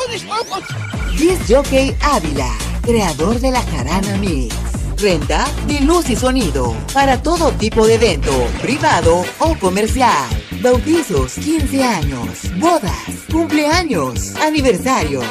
Disc Jockey Ávila, creador de la Jarana Mix. Renta de luz y sonido para todo tipo de evento, privado o comercial. Bautizos, 15 años, bodas, cumpleaños, aniversario.